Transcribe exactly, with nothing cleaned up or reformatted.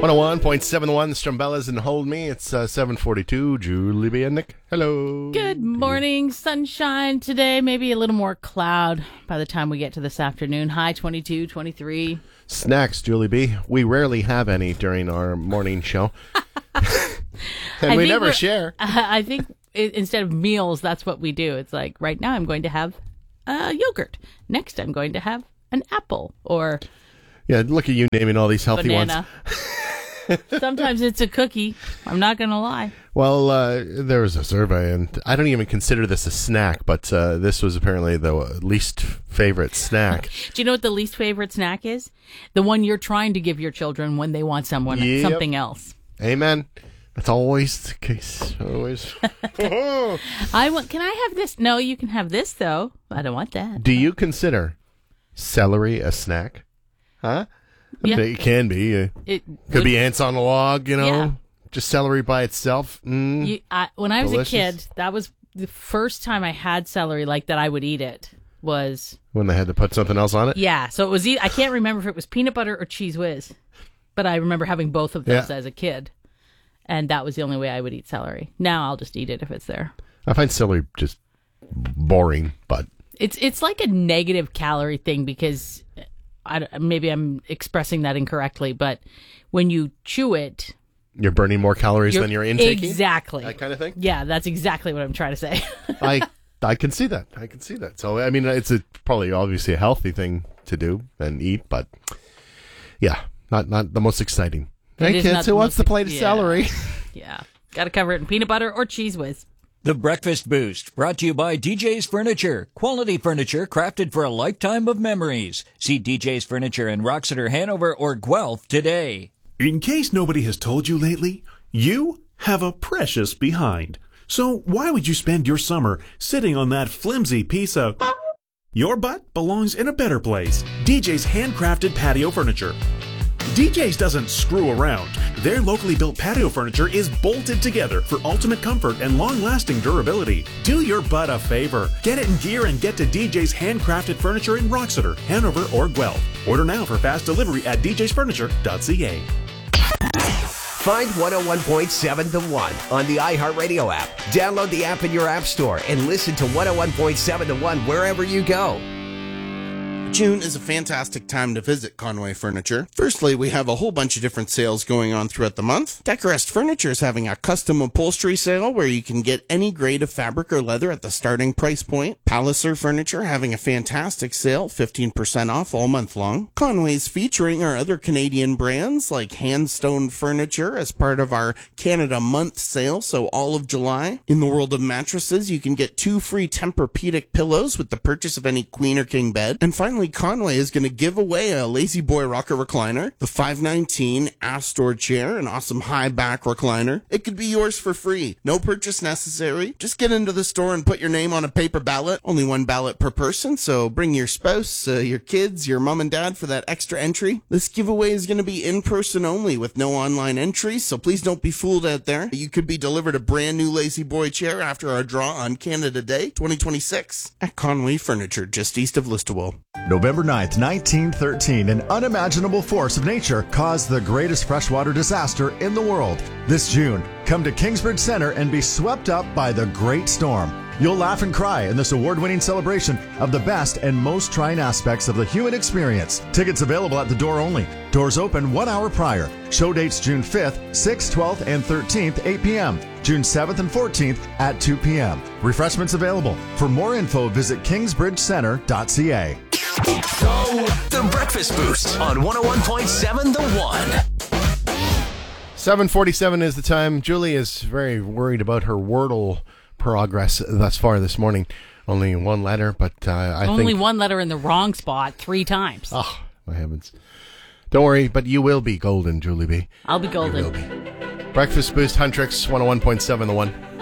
one oh one point seven one, the Strumbellas and Hold Me. It's uh, seven forty-two. Julie B. and Nick. Hello. Good morning. Sunshine today. Maybe a little more cloud by the time we get to this afternoon. High twenty-two, twenty-three. Snacks, Julie B. We rarely have any during our morning show. And I we think never we're- share. I think it, instead of meals, that's what we do. It's like right now I'm going to have uh, yogurt. Next I'm going to have an apple or Yeah, look at you naming all these healthy banana. ones. Sometimes it's a cookie. I'm not going to lie. Well, uh, there was a survey, and I don't even consider this a snack, but uh, this was apparently the least favorite snack. Do you know what the least favorite snack is? The one you're trying to give your children when they want someone Yep. something else. Amen. That's always the case. Always. I want. Can I have this? No, you can have this though. I don't want that. Do you consider celery a snack? Huh? Yeah. It can be. Uh, It could would- be ants on a log, you know? Yeah. Just celery by itself. Mm. You, I, when I was Delicious. a kid, that was the first time I had celery like that I would eat it. Was When they had to put something else on it? yeah. So it was. e- I can't remember if it was peanut butter or Cheese Whiz, but I remember having both of those Yeah. as a kid, and that was the only way I would eat celery. Now I'll just eat it if it's there. I find celery just boring, but It's it's like a negative calorie thing because I don't- maybe I'm expressing that incorrectly, but when you chew it, you're burning more calories you're than you're intaking? exactly That kind of thing? Yeah, that's exactly what I'm trying to say. I I can see that. I can see that. So, I mean, it's a, probably obviously a healthy thing to do and eat, but yeah, not, not the most exciting. It Hey, is kids, not who the wants most- the plate of yeah. celery? Yeah, got to cover it in peanut butter or Cheese Whiz. The Breakfast Boost, brought to you by D J's Furniture. Quality furniture crafted for a lifetime of memories. See D J's Furniture in Roxeter, Hanover, or Guelph today. In case nobody has told you lately, you have a precious behind. So why would you spend your summer sitting on that flimsy piece of... Your butt belongs in a better place. D J's handcrafted patio furniture. D J's doesn't screw around. Their locally built patio furniture is bolted together for ultimate comfort and long-lasting durability. Do your butt a favor. Get it in gear and get to D J's handcrafted furniture in Roxeter, Hanover, or Guelph. Order now for fast delivery at d j's furniture dot c a. Find one oh one point seven The One on the iHeartRadio app. Download the app in your app store and listen to one oh one point seven The One wherever you go. June is a fantastic time to visit Conway Furniture. Firstly, we have a whole bunch of different sales going on throughout the month. Decorest Furniture is having a custom upholstery sale where you can get any grade of fabric or leather at the starting price point. Palliser Furniture having a fantastic sale, fifteen percent off all month long. Conway's featuring our other Canadian brands like Handstone Furniture as part of our Canada Month sale, so all of July. In the world of mattresses, you can get two free Tempur-Pedic pillows with the purchase of any queen or king bed. And finally, Conway is going to give away a Lazy Boy rocker recliner, the five nineteen Astor chair, an awesome high back recliner. It could be yours for free. No purchase necessary. Just get into the store and put your name on a paper ballot. Only one ballot per person, so bring your spouse, uh, your kids, your mom and dad for that extra entry. This giveaway is going to be in person only with no online entry, so please don't be fooled out there. You could be delivered a brand new Lazy Boy chair after our draw on Canada Day twenty twenty-six at Conway Furniture, just east of Listowel. November ninth, nineteen thirteen, an unimaginable force of nature caused the greatest freshwater disaster in the world. This June, come to Kingsbridge Center and be swept up by the Great Storm. You'll laugh and cry in this award-winning celebration of the best and most trying aspects of the human experience. Tickets available at the door only. Doors open one hour prior. Show dates June fifth, sixth, twelfth, and thirteenth, eight p.m. June seventh and fourteenth at two p.m. Refreshments available. For more info, visit kingsbridge center dot c a. The Breakfast Boost on one oh one point seven The One. seven forty-seven is the time. Julie is very worried about her Wordle progress thus far this morning. Only one letter, but uh, I Only think... one letter in the wrong spot three times. Oh, my heavens. Don't worry, but you will be golden, Julie B. I'll be golden. You will be. Breakfast Boost, Huntrix, one oh one point seven The One.